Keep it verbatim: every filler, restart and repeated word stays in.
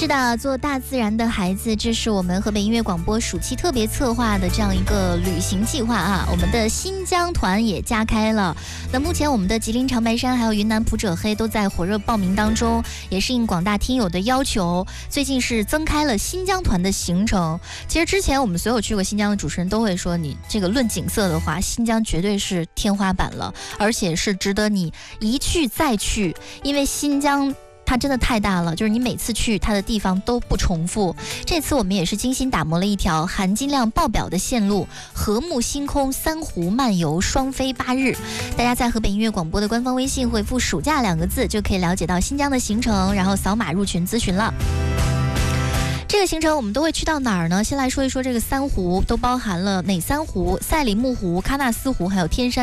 是的，做大自然的孩子，这是我们河北音乐广播暑期特别策划的这样一个旅行计划啊。我们的新疆团也加开了，那目前我们的吉林长白山还有云南普者黑都在火热报名当中，也是应广大听友的要求，最近是增开了新疆团的行程。其实之前我们所有去过新疆的主持人都会说，你这个论景色的话，新疆绝对是天花板了，而且是值得你一去再去，因为新疆它真的太大了，就是你每次去它的地方都不重复。这次我们也是精心打磨了一条含金量爆表的线路，和睦星空三湖漫游双飞八日。大家在河北音乐广播的官方微信回复暑假两个字，就可以了解到新疆的行程，然后扫码入群咨询了。这个行程我们都会去到哪儿呢？先来说一说这个三湖都包含了哪三湖：赛里木湖、喀纳斯湖还有天山